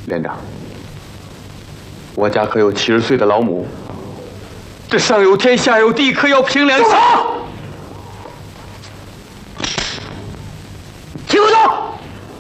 连长，我家可有70岁的老母，这上有天下有地，可要凭良心。